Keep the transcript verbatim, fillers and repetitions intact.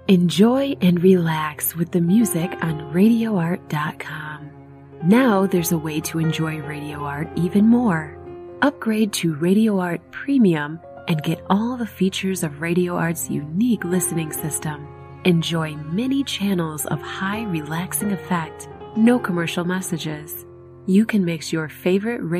Enjoy and relax with the music on radio art dot com. Now there's a way to enjoy Radio Art even more. Upgrade to Radio Art Premium and get all the features of Radio Art's unique listening system. Enjoy many channels of high relaxing effect, no commercial messages. You can mix your favorite